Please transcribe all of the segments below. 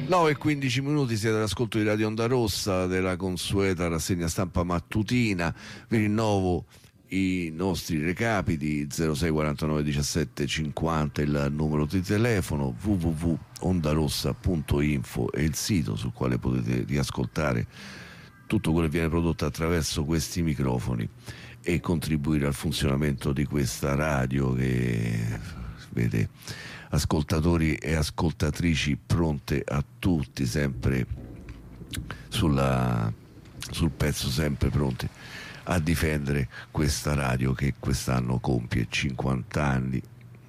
9 e 15 minuti, siete all'ascolto di Radio Onda Rossa, della consueta rassegna stampa mattutina. Vi rinnovo i nostri recapiti: 06 49 17 50 il numero di telefono, www.ondarossa.info è il sito sul quale potete riascoltare tutto quello che viene prodotto attraverso questi microfoni e contribuire al funzionamento di questa radio che vede ascoltatori e ascoltatrici pronte a tutti, sempre sul pezzo, sempre pronti a difendere questa radio che quest'anno compie 50 anni.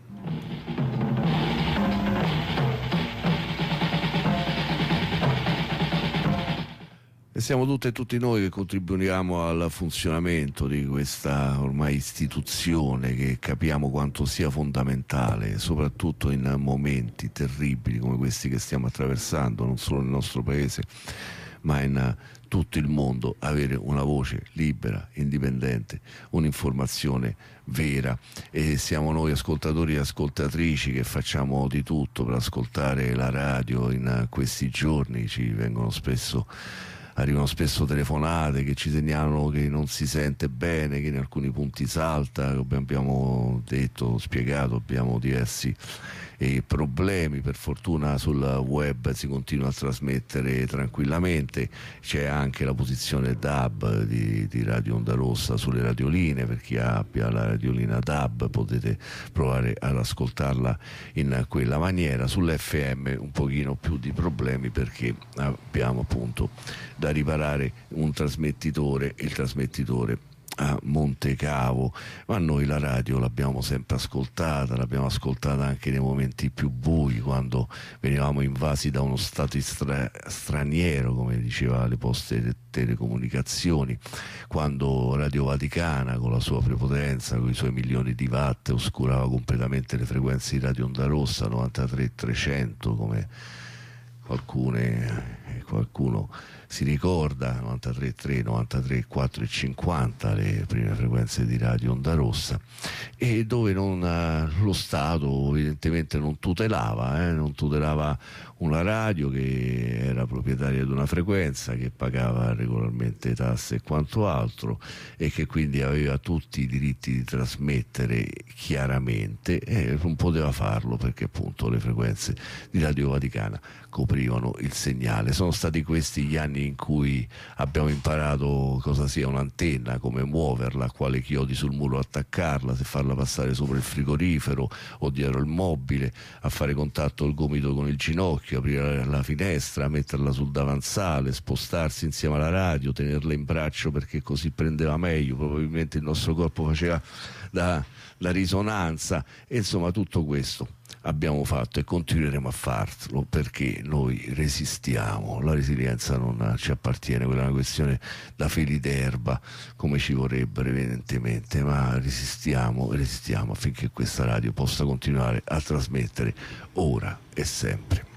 E siamo tutte e tutti noi che contribuiamo al funzionamento di questa ormai istituzione che capiamo quanto sia fondamentale, soprattutto in momenti terribili come questi che stiamo attraversando, non solo nel nostro paese ma in tutto il mondo, avere una voce libera, indipendente, un'informazione vera. E siamo noi ascoltatori e ascoltatrici che facciamo di tutto per ascoltare la radio in questi giorni. Arrivano spesso telefonate che ci segnalano che non si sente bene, che in alcuni punti salta, come abbiamo detto, spiegato, abbiamo diversi problemi. Per fortuna sul web si continua a trasmettere tranquillamente, c'è anche la posizione DAB di Radio Onda Rossa sulle radioline. Per chi abbia la radiolina DAB potete provare ad ascoltarla in quella maniera. Sull'FM un pochino più di problemi perché abbiamo appunto da riparare un trasmettitore, il trasmettitore a Montecavo, ma noi la radio l'abbiamo sempre ascoltata, l'abbiamo ascoltata anche nei momenti più bui, quando venivamo invasi da uno stato straniero, come diceva le poste e telecomunicazioni, quando Radio Vaticana con la sua prepotenza, con i suoi milioni di watt, oscurava completamente le frequenze di Radio Onda Rossa 93-300, come qualcuno si ricorda, 93.3, 93.4 e 50 le prime frequenze di Radio Onda Rossa, e dove lo Stato evidentemente non tutelava una radio che era proprietaria di una frequenza, che pagava regolarmente tasse e quanto altro, e che quindi aveva tutti i diritti di trasmettere chiaramente, e non poteva farlo perché appunto le frequenze di Radio Vaticana coprivano il segnale. Sono stati questi gli anni in cui abbiamo imparato cosa sia un'antenna, come muoverla, a quale chiodi sul muro attaccarla, se farla passare sopra il frigorifero o dietro il mobile, a fare contatto il gomito con il ginocchio, aprire la finestra, metterla sul davanzale, spostarsi insieme alla radio, tenerla in braccio perché così prendeva meglio, probabilmente il nostro corpo faceva da risonanza, e insomma tutto questo abbiamo fatto e continueremo a farlo perché noi resistiamo. La resilienza non ci appartiene, quella è una questione da fili d'erba come ci vorrebbero evidentemente, ma resistiamo affinché questa radio possa continuare a trasmettere ora e sempre.